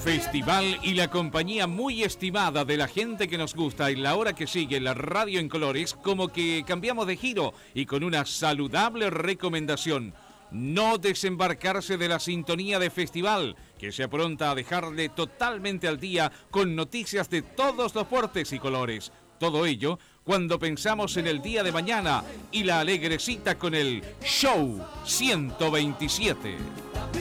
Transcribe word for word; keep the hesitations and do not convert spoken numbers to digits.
Festival y la compañía muy estimada de la gente que nos gusta y la hora que sigue la radio en colores, como que cambiamos de giro y con una saludable recomendación: no desembarcarse de la sintonía de Festival, que se apronta a dejarle totalmente al día con noticias de todos los portes y colores. Todo ello cuando pensamos en el día de mañana y la alegre cita con el Show ciento veintisiete.